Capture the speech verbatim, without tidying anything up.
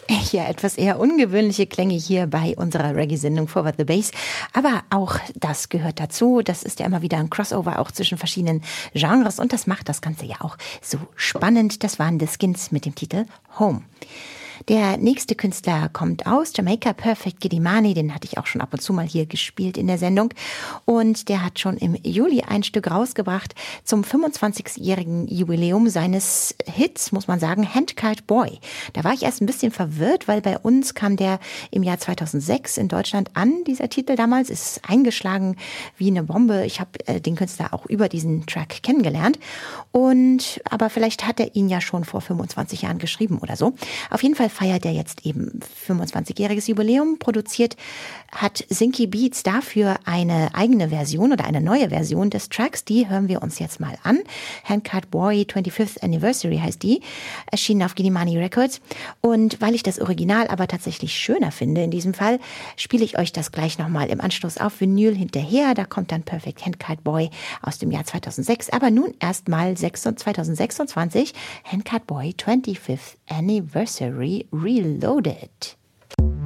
Ja, etwas eher ungewöhnliche Klänge hier bei unserer Reggae-Sendung Forward the Bass. Aber auch das gehört dazu. Das ist ja immer wieder ein Crossover auch zwischen verschiedenen Genres. Und das macht das Ganze ja auch so spannend. Das waren The Skins mit dem Titel Home. Der nächste Künstler kommt aus Jamaika, Perfect Giddimani, den hatte ich auch schon ab und zu mal hier gespielt in der Sendung. Und der hat schon im Juli ein Stück rausgebracht zum fünfundzwanzigjährigen Jubiläum seines Hits, muss man sagen, Handcart Boy. Da war ich erst ein bisschen verwirrt, weil bei uns kam der im Jahr zweitausendsechs in Deutschland an, dieser Titel damals, ist eingeschlagen wie eine Bombe. Ich habe äh, den Künstler auch über diesen Track kennengelernt. Und aber vielleicht hat er ihn ja schon vor fünfundzwanzig Jahren geschrieben oder so. Auf jeden Fall feiert er jetzt eben fünfundzwanzigjähriges Jubiläum, produziert hat Zinky Beats dafür eine eigene Version oder eine neue Version des Tracks, die hören wir uns jetzt mal an. Handcart Boy twenty-fifth Anniversary heißt die, erschienen auf Giddimani Records. Und weil ich das Original aber tatsächlich schöner finde in diesem Fall, spiele ich euch das gleich nochmal im Anschluss auf Vinyl hinterher. Da kommt dann Perfect Handcart Boy aus dem Jahr zweitausendsechs, aber nun erstmal zweitausendsechsundzwanzig Handcart Boy twenty-fifth Anniversary Reloaded.